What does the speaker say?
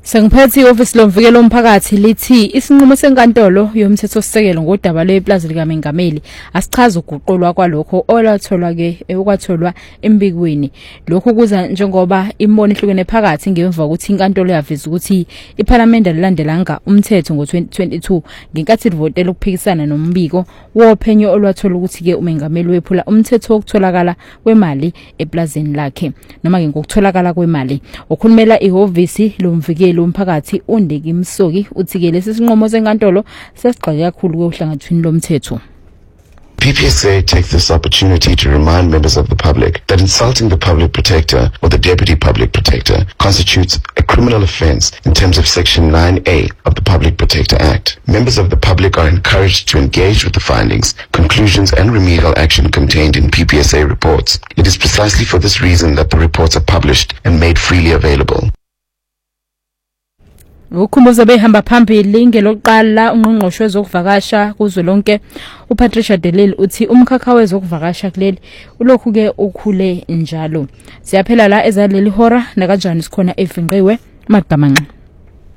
Sengiphethe ioffice lomvikelo womphakathi lithi isinqumo senkantolo yomthethosisekelo ngodaba lweplaza likaMengameli asichaza uguqulwa kwalokho okwatholwa embikweni. Lokhu kuza njengoba imbono ihlukene phakathi ngemva ukuthi inkantolo yaveza ukuthi iPhalamende lilandelanga umthetho ngo-2022 ngenkathi livotela ukuphikisana nombiko wophenyo olwathola ukuthi ke uMengameli wephula umthetho wokutholakala kwemali eplazini lakhe noma ngokutholakala kwemali. Okhulumela ihhovisi lomvikelo umphakathi uNdeki Msoki uthi ke lesi sinqumo senkantolo sesigxeke kakhulu kohlangathini lomthetho. PPSA takes this opportunity to remind members of the public that insulting the public protector or the deputy public protector constitutes a criminal offense in terms of Section 9A of the Public Protector Act. Members of the public are encouraged to engage with the findings, conclusions and remedial action contained in PPSA reports. It is precisely for this reason that the reports are published and made freely available. Ukhumbuza behamba phambili ngelokuqala ungqongqoshe wezokuvakasha kuzwelonke uPatricia de Lille uthi umkhakha wezokuvakasha kuleli ulokhu ke ukhule njalo. Siyaphela la ezaleli hora nakanjani sikhona evinqiwe Magamanqa.